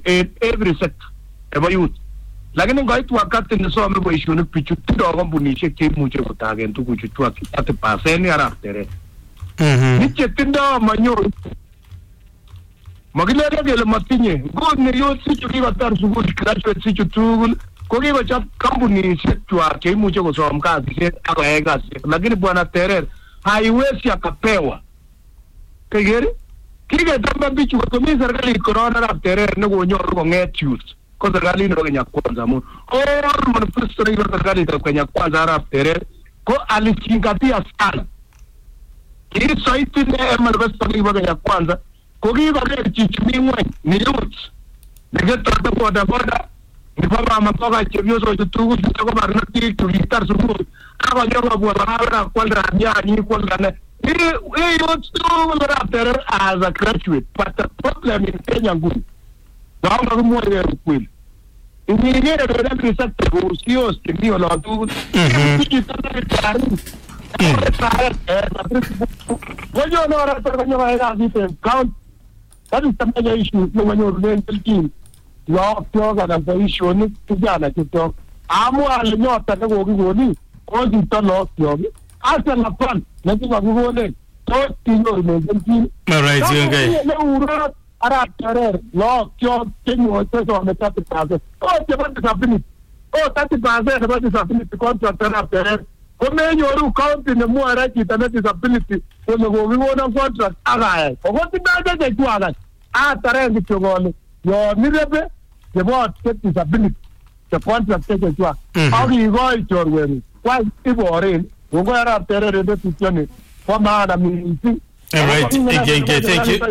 every sector nebo youth. Lakini ngoit wakati nisome boisionik bichu tindoo kampunisiek cheimuche kotagen tuguchuchwak 30% arap teret. Niche tindoo manyoru. Makilele kele matinye. Nguni youth sichu kikotar sukul graduate sichu tugul ko kikochop kampunisiek chwak cheimuche kosom kasisiek ak koyai kasisiek. Lakini bwana Teret haiwezi akapewa. Kigeri? Kiketambe bichu komi serikalit korona arap Teret nekonyoru kong'et youth. Ko serikalit nebo Kenya Kwanza amun all manifesto nebo serikalit nebo Kenya Kwanza arap Teret ko alizingatia sana. Kisoiti ne manifesto nebo Kenya Kwanza ko kikoker chichumi ng'weny ni youth neketote bodaboda nebo mama mboga chepyosok tugul ko barnotik tukitar sukul akonyokobwa barabara kwalda nyanyik kwalda ne youth tugul arap Teret as a graduate, but the problem in Kenya nguni naomba kumwone ukweli. Ingine ndio every sector kuhusios ndio la tu. Wajua na watu wanafanya kazi count. That is the issue when you're mental team. Law yoga na issue ni kijana kitu. Amu alinyota na gogoni. Kwa ditalo yoga. Asa na plan na kugone. So tino mental team. Alright, okay. Arap Teret law kyo tenyo teso ametatu. Oh, the disability. Oh, 30% about disability contract Arap Teret. Komenyoru county ne muara kitana disability kwenye gogiona contract agaye. Ogoti baje je tuaga. Teret kitogole. Yo mirebe the board get disability. The contract take tuaga. Agi go chorweni. Kwa ibore ngo Arap Teret ende tutone. Kwa maana mimi Alright, thank you.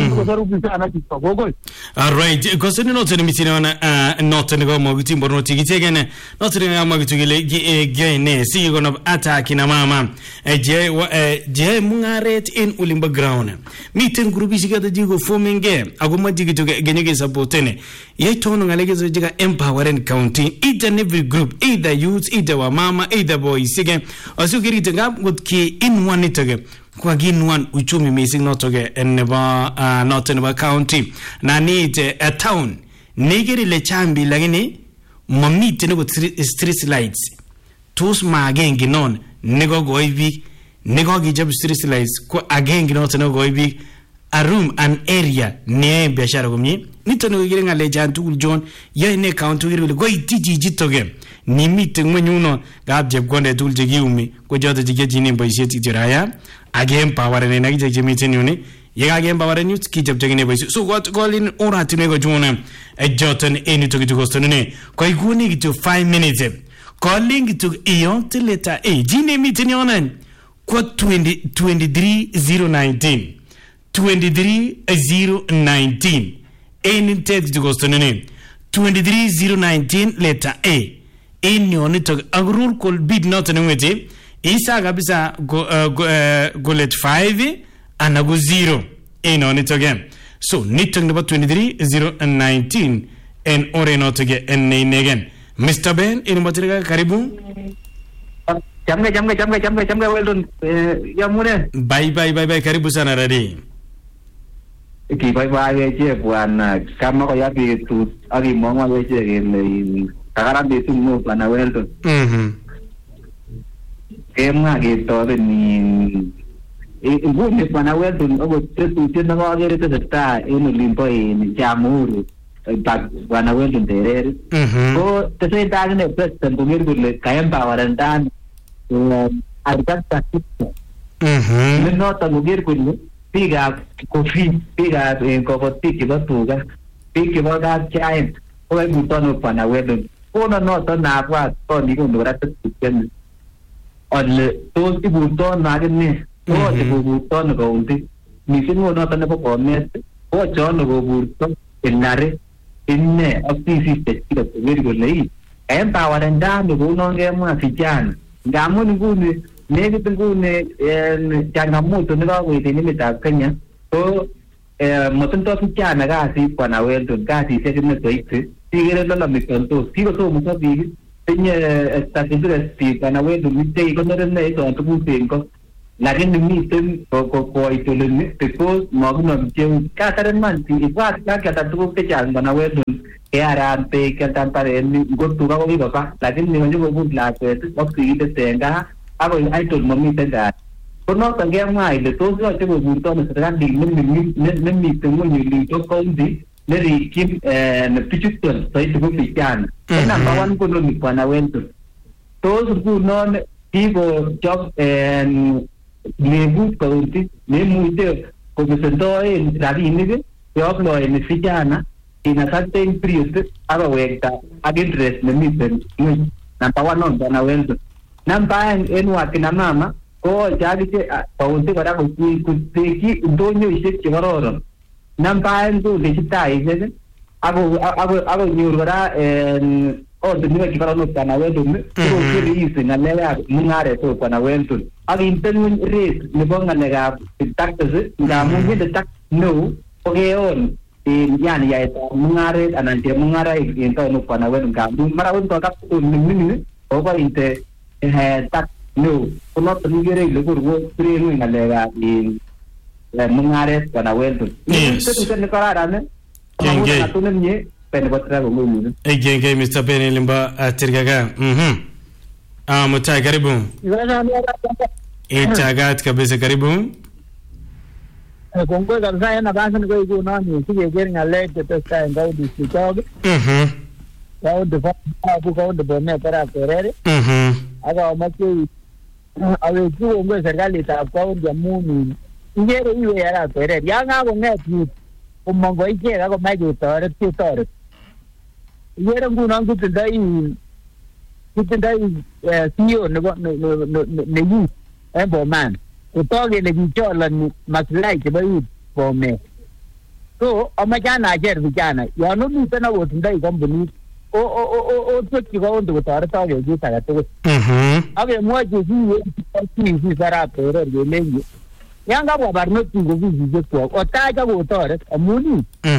Alright, because no to meeting on not to go mogutim but not again, not to the Magutugile again, see you gonna attack in a mama, a J Mungaret in Ulimba ground. Meeting groups together, you go forming game. I go magic to get Genega supportene. Yet turning a legacy empowering county, each and every group, either youths, either mama, either boys again, or so get it up with key in one it again. Kwa ginwan uchumi missing not toge not in county na need a town negeri le chambi lagini mamite nego street lights tus ma gengi non nego goibi nego gijab street lights ko agengi not nego goibi a room an area ne biashara gumni nitono girenga le jantu John ye ne county gire go itiji jitoge ni meeting mwenyuno gabje gonde tulje giumi ko jodo jige ni boyeti jiraya again power ne na je meeting yuni ye again power news ki jab jege ne boyeti so what calling ora tine go jona e joton eni to go stonene ko iguni to 5 minutes calling to ion till later jine meeting yonan ko 23019 23019 eni text to go stonene 23019 letter A in yoni to agrul kol bid not nwete isa kabisa go let 5 and go 0 in on it again so nitong about 23019 and ore not again and again Mr. Ben in matriga karibu jamga well done yamune bye karibu sana ready iki bye je bwana kama kwa yapi tu ali mwa weje ile tagarambe tu mo bwana well done kema getore ni ngune bwana well done ogo tu tena kwa gere te sta eno limpo ni jamuru bwana well done terere ko tese dagne president ngir gule kayamba warandan argata no ta ngir gule piga kofi piga kokoti kibatuga piga ga chain ko ai butono bwana well done ko no to na kwa to ni ko ndora te ken on to ibuto na gni to ibuto no go undi ni sinu no to ne ko komet ko chono go burto enare inne ofisi te kilo virgo lei empower ndando go no ngema vijana ngamu nguni negi nguni changamoto ne go wete ni mita Kenya to motonto vijana gasi bwana wetu gasi sekine to ite tigere la mikonto sigo to musabi tenye estatistica si bwana wetu mite iko ne to tubutengo lakini miten koitoleni because magunom cheu kataran man ibwat kakata tuguk chechang bwana Weldon kearan beek ketan pareni ngotuka ko kikoba lakini ngonyo kobut lakwet ak sigindet en gaa akoi aitol mamiten gaa konoton kemwa ile tos yoche koburto serikali nemiten ngweny olimpo county nerikyin bichuton soiti ko vijana number one kononi bwana Weldon tos ngunon kikochop lebut county neimuche kobesendoen rabinik cheoploeni vijana in a certain period akowekta ak interest nemiten ngweny number one on bwana Weldon. Number aeng en wakina mama ko chakiche county kora koteki ndonyoishek chekororon. Number aeng ko lechitaishek akonyor kora ortinwek chekororon bwana Weldon kokirisi ng'alekab mung'aret bwana Weldon ak kinde ng'weny rate nebo ng'alekab taxes ngamun ngende tax neo kokeon yani yaetab mung'aret anan chemung'araik en taonit bwana Weldon ngamun mara ot kakakon neming'in kokoite tax neo konoton ikere ile kor kopire ng'weny ng'alekab mung'aret bwana Weldon. Tetutiet nekararan amakot nemie nebo travel ng'weny. Genge Mr. Penny Limba Tirgaga. Mutai karibu. Itagat kabisa karibu. Kongoi kabisa yana basi niko iko nani sikekeri ngalek tetesta ngaudi sitog. Kaudi kaudi bone para perere. Aga amache awe kongoi serikali ta kaudi amuni. Ingere iwe yara perere. Yanga konget umongo ike ako maji tore tore. Ingere ngunon kutindai CEO nebo Boman kutoka ile kichola maslahi chebo youth Bomet. So amachana acher vijana yano miten na wotindai company o tweki ko ndo kotoret age kitu age tugul. Age mwaje si sara pero yelenye. Yanga bwa barnoti go vije kwa otaja go toret amuni.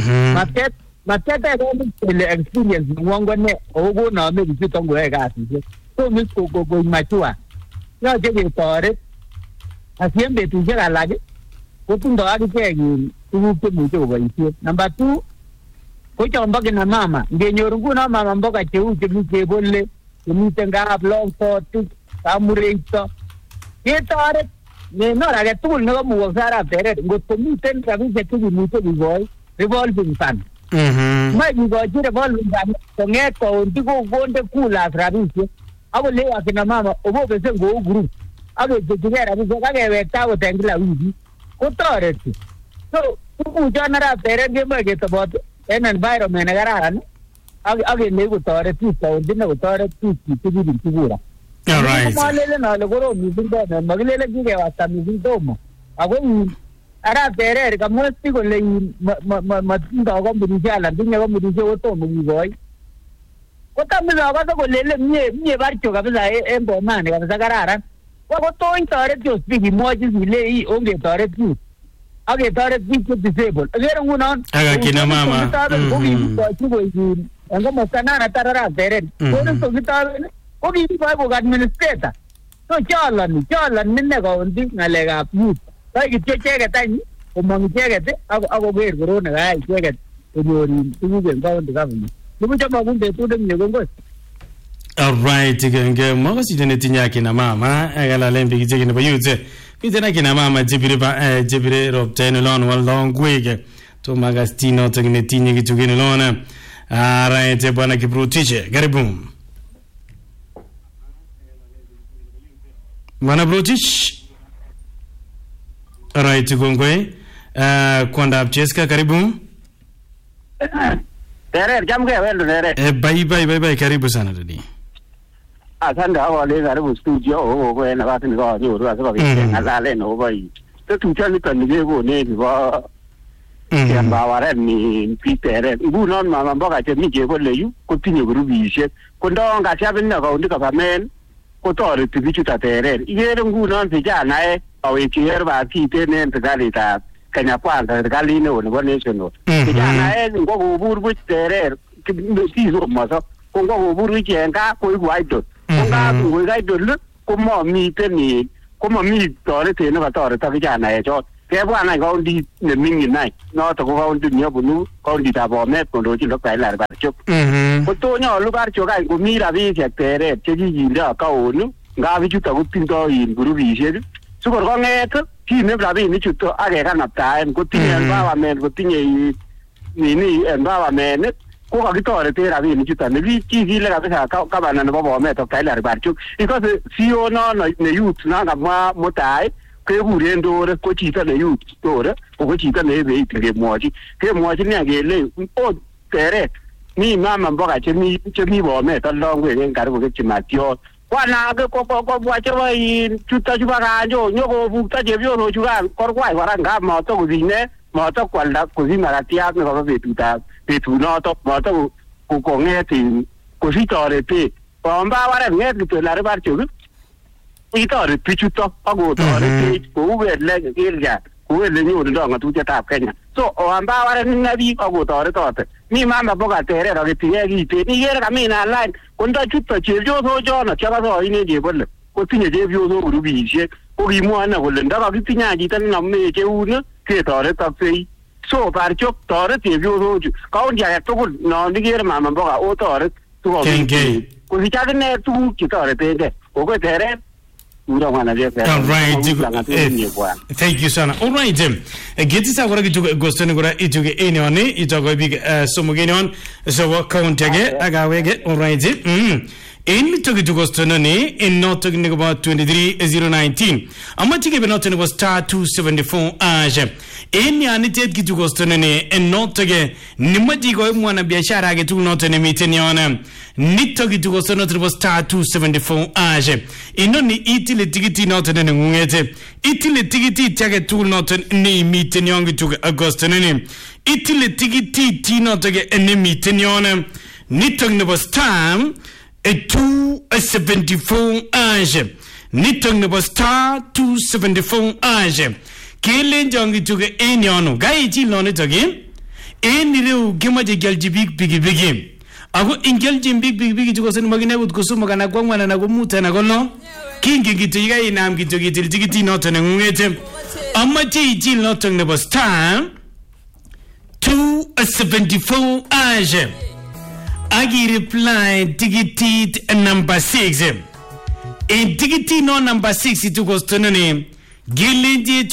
Matete ko ile experience ngwango ne ogo na me bitu ngo ega asi. So mis ko machua. Yo je toret asiembe tujera laje kotundo akitegi tuguk chemuche koboisien. Number 2 ko chombo kina mama ngenyoru nguno mama mboga cheu chemi chebole chemiten gaa blog kamureito ketoret nenor age tugul nekomukokse arap teret ngotko miten rabisiek chekimuche kikoi revolving fund moe kikochi revolving fund kong'et kaunti konde kulas rabisiek akolei akina mama obobesen kou group akechekchigei rabisiek akewekta akot en kila wiki kotoreti. So tuguchon arap teret kemoe ketobot en environment nekararan akenei kotoret biik kaunti nekotoret biik kitugul kura. Malelen ale korom mising Bomet makilelen kikewasta mising tomo ako arap teret kamwa si kole matindoi kampunisiek anan tinye kampunisiek kotomo kikoi kotamile akose kolele mie barcho kabisa en Bomani kabisa kararan kotoin toret biik kimwochi silei ongetoret biik aketoret biik che disabled akere ngunon akakina mama kokikochi koikin en komosta nanatar arap teret konin tokitoben kokikikoi kok administrator so choloni nine kaunti ng'alekab youth toi kityo icheket any komong icheket akoker korone kayai icheket konyorin tuguk en county government nibuchomokun betut nemie kongoi. Alright, genge makasije netinye akina mama akalalen biik ichek nebo youth miten akina mama jebire ropten lon waldon gwege to magastino netinye kitu gine lon. Alright, bwana Kiprutiche karibu. Bwana Brutish. Alright, gongwe kwandab Cheska karibu. Teret jamge wendo teret. Bye karibu sana dadi. Asante awale karibu studio ko na bati ni ko nyoru asaba ngalale no bai. Tetutiet niton nikeko ne bibo yamba waren ni Teret. Ngunon mama mboga chemi chebole yu kotinye grupisiek. Kondo ngasiabin na kaundi government kotoreti bichuta Teret. Ikere ngunon vijana awekchi bati en serikalitab Kenya Kwanza serikalit neo nebo national. Vijana ngokobur buch Teret kisomoso kongokobur ichek gaa koiku idol. Konga koiku idol komomiten komami toretet nekatoretok kijanaechon kebwa nai county neming'in nai notok ko county nebunu countytab Bomet kondochin Dr. Hilary Barchok kotonyolu Barchok any komi rabisiek teret chekikinde account ngap bichutok kotindoi grupisiek sikor kong'et kinem rabinichuto ak kekanaptaen kotinye empowerment kotinye empowerment ko kakitoreten rabinichuto nekikile kabisa gavana nebo Bomet Dr. Hilary Barchok ikose CEO nono ne youth nangamwa mutai kekuren Tore ko chito ne youth Tore ko chito ne ebeit kemwochi nia kele ot teret mi mama mboga chemi Bomet aldongwek en karibu Kipchimatyon kwanake kobwa chebo chuto chubo kanjo nyokobukto chepyosochukan korkwai kora ngap matokwalda kosich makatiat nekobo betunoto mato kong'et kosich toretet ombawaret ng'et kityo Hilary Barchok itoret bichuto akotoretech kou ele kirja kou ele nyorundo ng'atutietab Kenya so ombawaret nne biik akotoretote mi mama mboga teret aketinye kiten ikere kamin online kondo chuto chepyosochono chekasoinen chebole kotinye chepyosok grupisiek ko kimwoe kole ndakakitinye chito nenome cheun ketorotoksei so Barchok toret chepyosochu county age tugul non ikere mama mboga otoret sikobit kosich akine tuguk chetoretengei kokoi teret. All right, thank you sana. All right, get this agora kitu gostoni gora ituge enioni itago big somogenion so count age agawege. All right, in to get to gostoni in not talking about 23019 amatike be not was star 274 age eni anite kitu gostoni in not toge nimati go mwana biashara age tu not ne miteniona nito kitu gostoni was star 274 age inoni itile tikiti not ne ngungete itile tikiti tage tu not ne miteniona kitu gostoni itile tikiti ti not toge ne miteniona nito ne was time a 274 age nitong nebo star 274 age kelen jongi tuge enyono gai chi no nitoge enireu gimaje gelji big big ako ingelji big tugo sen magine but kusuma kana kwangwana na kumuta na kono kingi gitu gai nam gitu gitil noto ne ngete amachi chi noto nebo star 274 age Agi reply ticket number 6. In ticket no number 6 it goes to name. Gilligit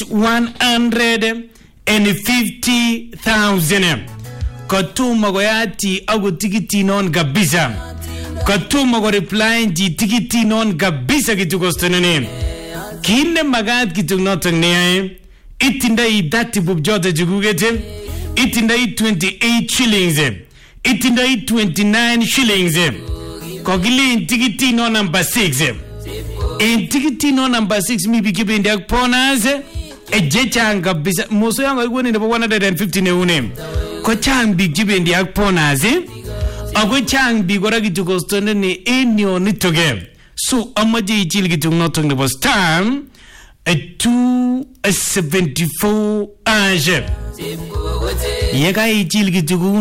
150,000. Katuma goyati agu ticket non gabisa. Katuma go reply di ticket non gabisa kitu goes to name. Kinde magad kitu not ne. Itinda I dati bubjota jugugete. Itinda I 28 shillings. Itindai 29 shillings. Kogili in tikiti no number 6. In tikiti no number 6 mi bikibe ndia ponas e jechanga bisa moso yango igoni nebo 150 ne une. Ko chang bikibe ndia ponas ago chang bigora gitu gostone ne enyo nitoge. So amaje ichil gitu notong nebo star a 274 age. Yega ichil gitu